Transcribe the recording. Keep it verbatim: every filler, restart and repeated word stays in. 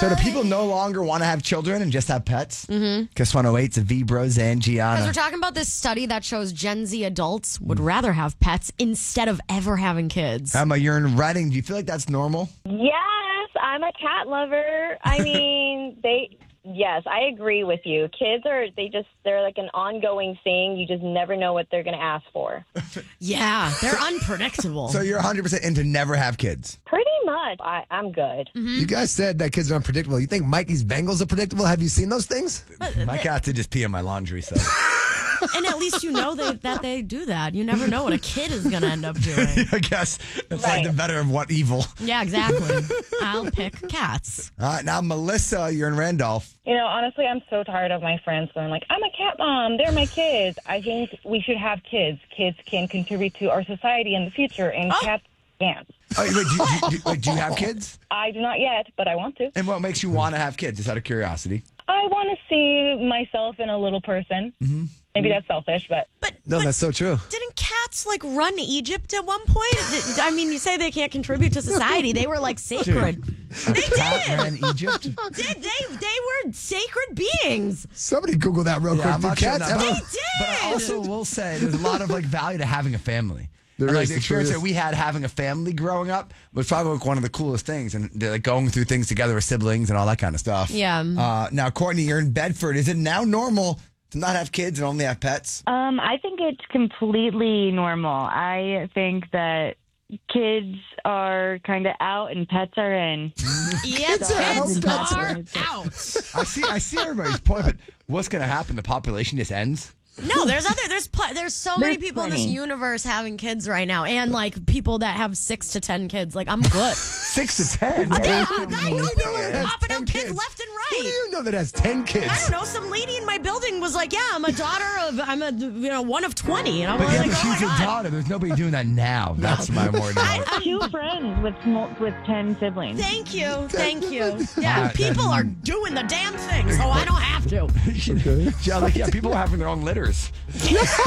So do people no longer want to have children and just have pets? Mm-hmm. Kiss one oh eight's Vibros and Because Gianna. we're talking about this study that shows Gen Z adults would rather have pets instead of ever having kids. Emma, you're in Reading. Do you feel like that's normal? Yes, I'm a cat lover. I mean, they. Yes, I agree with you. Kids are, they just, they're like an ongoing thing. You just never know what they're going to ask for. Yeah, they're unpredictable. So you're one hundred percent into never have kids. Pretty much. I, I'm good. Mm-hmm. You guys said that kids are unpredictable. You think Mikey's Bengals are predictable? Have you seen those things? My cat did just pee in my laundry, so. And at least you know they, that they do that. You never know what a kid is going to end up doing. I guess it's Right. like the better of what evil. Yeah, exactly. I'll pick cats. All right, now Melissa, you're in Randolph. You know, honestly, I'm so tired of my friends going like, I'm a cat mom. They're my kids. I think we should have kids. Kids can contribute to our society in the future, and Oh. cats can't. Oh, wait, do, you, do, you- wait, do you have kids? I do not yet, but I want to. And what makes you want to have kids? Just out of curiosity. I want to see myself in a little person. Mm-hmm. Maybe that's selfish, but But, No, but that's so true. didn't cats like run Egypt at one point? I mean, you say they can't contribute to society. They were like sacred. They Cat did. ran Egypt? They, they, they were sacred beings. Somebody Google that real Yeah, I'm quick. not Do sure cats that- ever- They but, did. but I also will say there's a lot of like value to having a family. There And, like is, the there experience is. that we had having a family growing up was probably like one of the coolest things, and they're, like going through things together with siblings and all that kind of stuff. Yeah. Uh, now, Courtney, you're in Bedford. Is it now normal to not have kids and only have pets? Um, I think it's completely normal. I think that kids are kind of out and pets are in. Yeah, Kids are out, kids pets are are- out. I see. I see everybody's point, but what's going to happen? The population just ends. No, there's other there's pl- there's so many There's people in this plenty. universe having kids right now, and like people that have six to ten kids. Like I'm good. Six to ten. Yeah, I know you know people it are has popping ten out kids kids. left and Who do right. you know that has ten kids? I don't know. Some lady in my building was like, "Yeah, I'm a daughter of I'm a you know one of twenty," and I'm But yeah, like, but "Oh my she's a god." daughter. There's nobody doing that now. That's my more about. Two friends with mul- with ten siblings. Thank you, thank you. Yeah, Uh, people are doing the damn thing, so I don't have to. Yeah, like, yeah, people are having their own litters.